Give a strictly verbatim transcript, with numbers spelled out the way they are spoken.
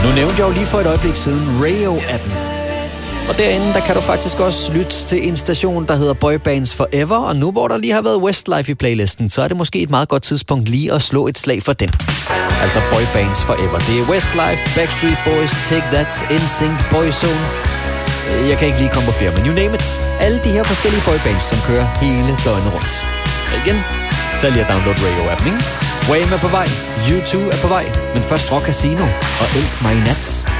Nu nævnte jeg jo lige for et øjeblik siden Radio-appen. Og derinde, der kan du faktisk også lytte til en station, der hedder Boybands Forever. Og nu hvor der lige har været Westlife i playlisten, så er det måske et meget godt tidspunkt lige at slå et slag for den. Altså Boybands Forever. Det er Westlife, Backstreet Boys, Take That, N Sync, Boyzone. Jeg kan ikke lige komme på flere, men you name it. Alle de her forskellige boybands, som kører hele døgnet rundt. Og igen, tag lige at download Radio-appen, ikke? Wham er på vej, U to er på vej, men først Rock Casino og Elsk mig i nat.